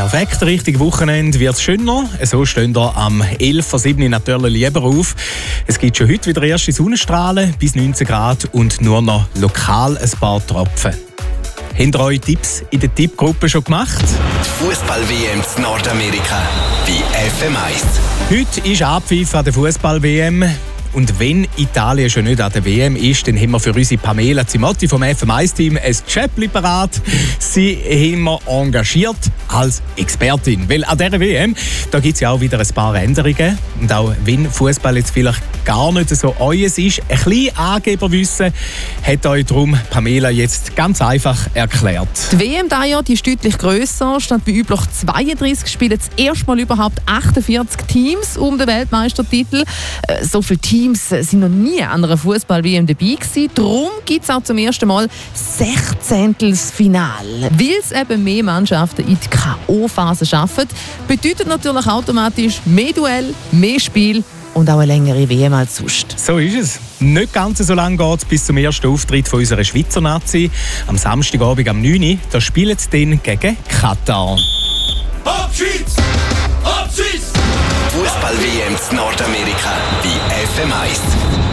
Perfekt, richtig Wochenende wird es schöner. So stehen wir am 11.07. natürlich lieber auf. Es gibt schon heute wieder erste Sonnenstrahlen bis 19 Grad und nur noch lokal ein paar Tropfen. Habt ihr eure Tipps in der Tippgruppe schon gemacht? Die Fußball-WM in Nordamerika bei FM1. Heute ist Abpfiff an der Fußball-WM. Und wenn Italien schon nicht an der WM ist, dann haben wir für unsere Pamela Zimotti vom FM1-Team ein Geschäftli parat. Sie haben wir engagiert als Expertin. Weil an dieser WM, da gibt es ja auch wieder ein paar Änderungen. Und auch wenn Fußball jetzt vielleicht gar nicht so euers ist, ein bisschen Angeberwissen hat euch darum Pamela jetzt ganz einfach erklärt. Die WM dieses Jahr die ist deutlich grösser. Statt wie üblich 32 spielen das erste Mal überhaupt 48 Teams um den Weltmeistertitel. So viele Teams sind noch nie an einer Fußball-WM dabei gewesen. Darum gibt es auch zum ersten Mal 16. Weil es eben mehr Mannschaften in die K.O.-Phase schaffen, bedeutet natürlich automatisch mehr Duell, mehr Spiel und auch eine längere WM als sonst. So ist es. Nicht ganz so lange geht es bis zum ersten Auftritt von unserer Schweizer Nazi. Am Samstagabend am 9 Uhr, da spielen sie dann gegen Katar. Abschieds! Abschieds! Fußball-WM in Nordamerika bei FM1.